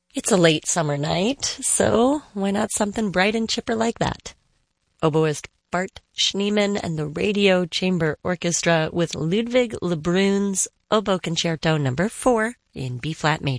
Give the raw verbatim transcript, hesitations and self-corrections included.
It's a late summer night, so why not something bright and chipper like that? Oboist Bart Schneemann and the Radio Chamber Orchestra with Ludwig Lebrun's Oboe Concerto number four in B-flat major.